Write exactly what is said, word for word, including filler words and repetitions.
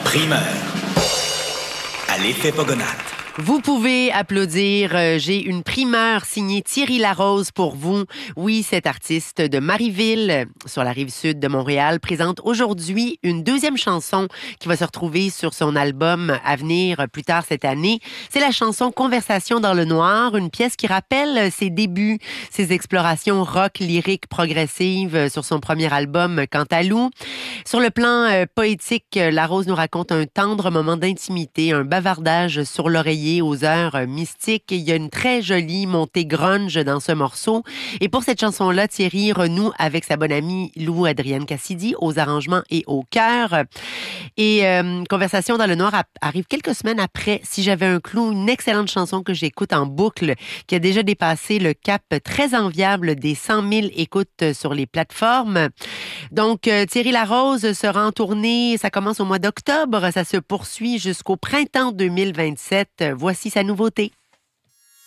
Primeur. À l'effet Pogonat. Vous pouvez applaudir. Euh, J'ai une primeur signée Thierry Larose pour vous. Oui, cet artiste de Marieville, sur la rive sud de Montréal, présente aujourd'hui une deuxième chanson qui va se retrouver sur son album à venir plus tard cette année. C'est la chanson Conversation dans le noir, une pièce qui rappelle ses débuts, ses explorations rock, lyrique, progressive sur son premier album Cantalou. Sur le plan euh, poétique, Larose nous raconte un tendre moment d'intimité, un bavardage sur l'oreiller aux heures mystiques. Il y a une très jolie montée grunge dans ce morceau. Et pour cette chanson-là, Thierry renoue avec sa bonne amie Lou Adrienne Cassidy aux arrangements et au chœur. Et euh, Conversation dans le noir a- arrive quelques semaines après Si j'avais un clou, une excellente chanson que j'écoute en boucle, qui a déjà dépassé le cap très enviable des cent mille écoutes sur les plateformes. Donc, euh, Thierry Larose sera en tournée, ça commence au mois d'octobre, ça se poursuit jusqu'au printemps deux mille vingt-sept. Voici sa nouveauté.